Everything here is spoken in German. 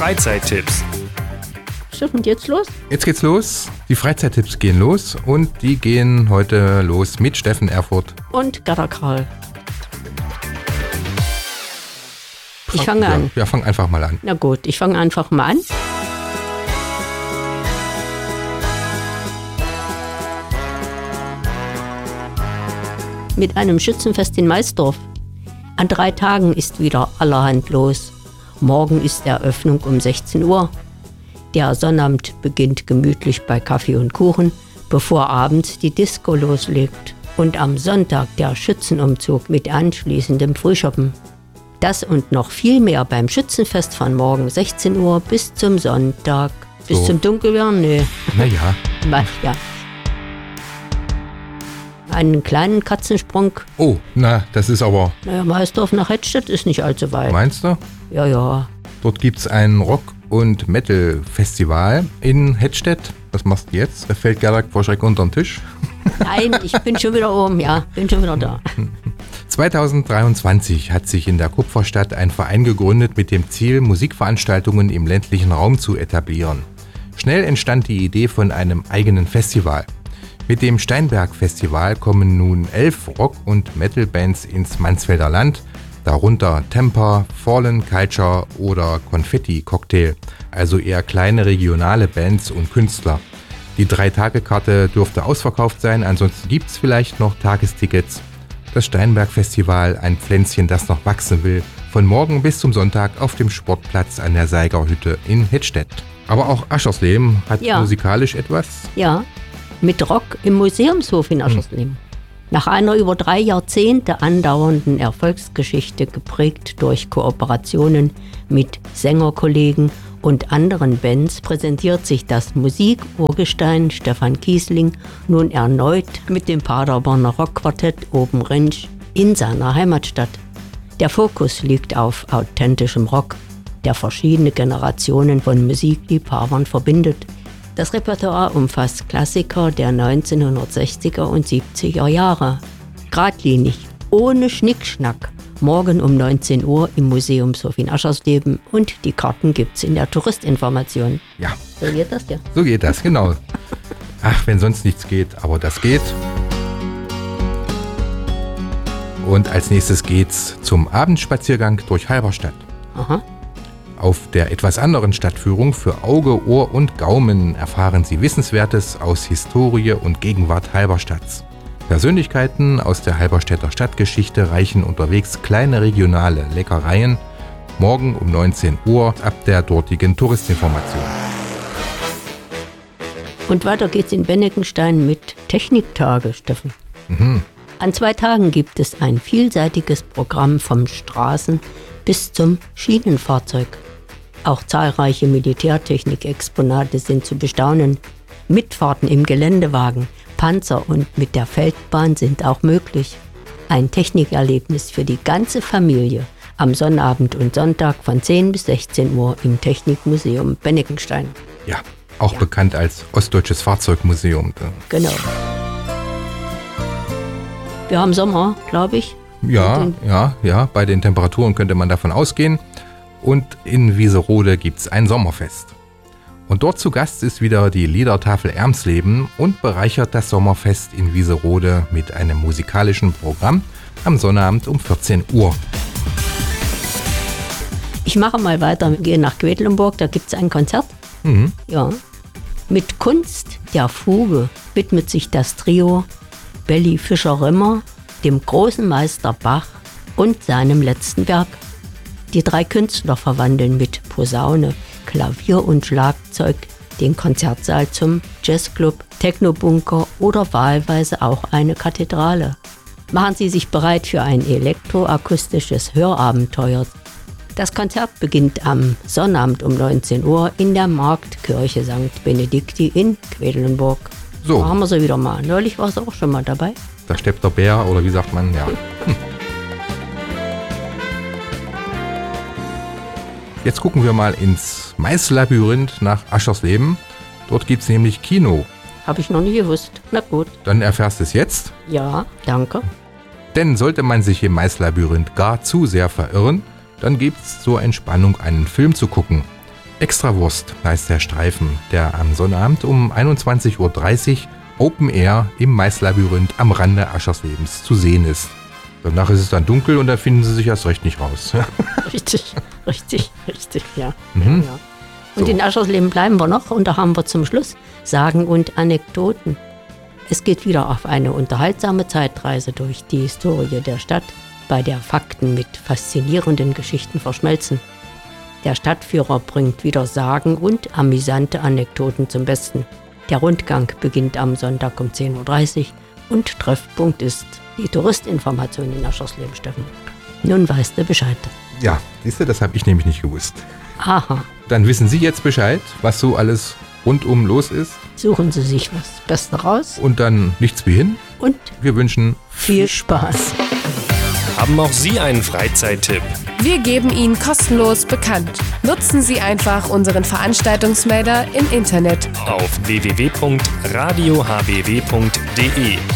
Freizeittipps. Und jetzt los? Jetzt geht's los. Die Freizeittipps gehen los und die gehen heute los mit Steffen Erfurt. Und Gerda Karl. Ich fange an. Ja, fang einfach mal an. Na gut, ich fange einfach mal an. Mit einem Schützenfest in Maisdorf. An 3 Tagen ist wieder allerhand los. Morgen ist Eröffnung um 16 Uhr. Der Sonnabend beginnt gemütlich bei Kaffee und Kuchen, bevor abends die Disco loslegt. Und am Sonntag der Schützenumzug mit anschließendem Frühschoppen. Das und noch viel mehr beim Schützenfest von morgen 16 Uhr bis zum Sonntag. Bis So. zum Dunkelwerden? Nee. Naja, Ja. Einen kleinen Katzensprung. oh, na, das ist aber, Naja, Maisdorf nach Hettstedt ist nicht allzu weit. meinst du? Ja. Dort gibt's ein Rock- und Metal-Festival in Hettstedt. Was machst du jetzt? Da fällt Gerda vor Schreck unter den Tisch. Nein, ich bin schon wieder oben, ja, bin schon wieder da. 2023 hat sich in der Kupferstadt ein Verein gegründet mit dem Ziel, Musikveranstaltungen im ländlichen Raum zu etablieren. Schnell entstand die Idee von einem eigenen Festival. Mit dem Steinberg-Festival kommen nun 11 Rock- und Metal-Bands ins Mansfelder Land, darunter Temper, Fallen Culture oder Confetti Cocktail, also eher kleine regionale Bands und Künstler. Die 3-Tage-Karte dürfte ausverkauft sein, ansonsten gibt's vielleicht noch Tagestickets. Das Steinberg-Festival, ein Pflänzchen, das noch wachsen will, von morgen bis zum Sonntag auf dem Sportplatz an der Seigerhütte in Hettstedt. Aber auch Aschersleben hat Ja. musikalisch etwas. Ja, mit Rock im Museumshof in Aschersleben. Nach einer über 3 Jahrzehnte andauernden Erfolgsgeschichte, geprägt durch Kooperationen mit Sängerkollegen und anderen Bands, präsentiert sich das Musik-Urgestein Stefan Kiesling nun erneut mit dem Paderborner Rockquartett Obenrentsch in seiner Heimatstadt. Der Fokus liegt auf authentischem Rock, der verschiedene Generationen von Musikliebhabern verbindet. Das Repertoire umfasst Klassiker der 1960er und 70er Jahre. Geradlinig, ohne Schnickschnack. Morgen um 19 Uhr im Museumshof in Aschersleben und die Karten gibt's in der Touristinformation. Ja, So geht das ja. so geht das, genau. Ach, wenn sonst nichts geht, aber das geht. Und als nächstes geht's zum Abendspaziergang durch Halberstadt. Aha. Auf der etwas anderen Stadtführung für Auge, Ohr und Gaumen erfahren Sie Wissenswertes aus Historie und Gegenwart Halberstadts. Persönlichkeiten aus der Halberstädter Stadtgeschichte reichen unterwegs kleine regionale Leckereien. Morgen um 19 Uhr ab der dortigen Touristinformation. Und weiter geht's in Bennekenstein mit Techniktage, Steffen. An 2 Tagen gibt es ein vielseitiges Programm vom Straßen- bis zum Schienenfahrzeug. Auch zahlreiche Militärtechnik-Exponate sind zu bestaunen. Mitfahrten im Geländewagen, Panzer und mit der Feldbahn sind auch möglich. Ein Technikerlebnis für die ganze Familie am Sonnabend und Sonntag von 10 bis 16 Uhr im Technikmuseum Bennekenstein. Ja, auch Ja. bekannt als Ostdeutsches Fahrzeugmuseum. Genau. Wir haben Sommer, glaube ich. Ja, bei den Temperaturen könnte man davon ausgehen. Und in Wieserode gibt's ein Sommerfest. Und dort zu Gast ist wieder die Liedertafel Ermsleben und bereichert das Sommerfest in Wieserode mit einem musikalischen Programm am Sonnabend um 14 Uhr. Ich mache mal weiter, wir gehen nach Quedlinburg, da gibt es ein Konzert. Ja. Mit Kunst der Fuge widmet sich das Trio Belly Fischer-Römer dem großen Meister Bach und seinem letzten Werk. Die 3 Künstler verwandeln mit Posaune, Klavier und Schlagzeug den Konzertsaal zum Jazzclub, Technobunker oder wahlweise auch eine Kathedrale. Machen Sie sich bereit für ein elektroakustisches Hörabenteuer. Das Konzert beginnt am Sonnabend um 19 Uhr in der Marktkirche St. Benedikti in Quedlinburg. So. Da haben wir sie wieder mal. Neulich war sie auch schon mal dabei. Da steppt der Bär oder wie sagt man, ja. Jetzt gucken wir mal ins Maislabyrinth nach Aschersleben. Dort gibt's nämlich Kino. Habe ich noch nie gewusst. Na gut. Dann erfährst du es jetzt. Ja, danke. Denn sollte man sich im Maislabyrinth gar zu sehr verirren, dann gibt's zur Entspannung einen Film zu gucken. Extrawurst heißt der Streifen, der am Sonnabend um 21.30 Uhr Open Air im Maislabyrinth am Rande Ascherslebens zu sehen ist. Danach ist es dann dunkel und da finden sie sich erst recht nicht raus. Richtig, ja. Mhm. Ja. Und So. in Aschersleben bleiben wir noch und da haben wir zum Schluss Sagen und Anekdoten. Es geht wieder auf eine unterhaltsame Zeitreise durch die Historie der Stadt, bei der Fakten mit faszinierenden Geschichten verschmelzen. Der Stadtführer bringt wieder Sagen und amüsante Anekdoten zum Besten. Der Rundgang beginnt am Sonntag um 10.30 Uhr und Treffpunkt ist die Touristinformation in Aschersleben, Steffen. Nun weißt du Bescheid. Ja, siehst du, das habe ich nämlich nicht gewusst. Aha, Dann wissen Sie jetzt Bescheid, was so alles rundum los ist. suchen Sie sich was Beste raus Und dann nichts wie hin. und Wir wünschen viel Spaß. Haben auch Sie einen Freizeittipp? Wir geben ihn kostenlos bekannt. Nutzen Sie einfach unseren Veranstaltungsmelder im Internet. Auf www.radiohbw.de